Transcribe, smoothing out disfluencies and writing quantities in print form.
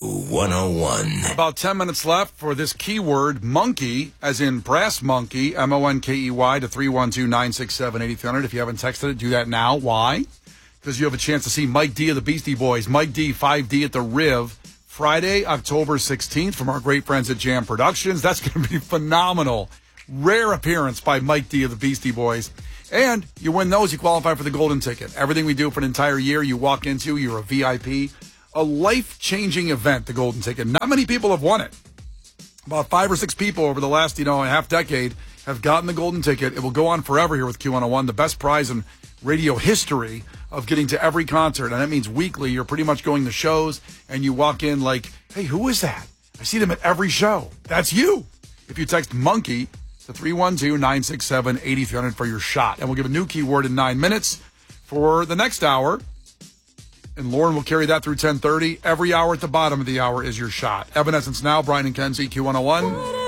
101. About 10 minutes left for this keyword, monkey, as in brass monkey, MONKEY, to 312-967-8300. If you haven't texted it, do that now. Why? Because you have a chance to see Mike D of the Beastie Boys, Mike D, 5D at the Riv, Friday, October 16th, from our great friends at Jam Productions. That's going to be phenomenal. Rare appearance by Mike D of the Beastie Boys. And you win those, you qualify for the golden ticket. Everything we do for an entire year, you walk into, you're a VIP. A life-changing event, the golden ticket. Not many people have won it. About 5 or 6 people over the last, half decade have gotten the golden ticket. It will go on forever here with Q101. The best prize in radio history of getting to every concert. And that means weekly, you're pretty much going to shows, and you walk in like, hey, who is that? I see them at every show. That's you. If you text monkey to 312-967-8300 for your shot. And we'll give a new keyword in 9 minutes for the next hour. And Lauren will carry that through 10:30. Every hour at the bottom of the hour is your shot. Evanescence now, Brian and Kenzie, Q101.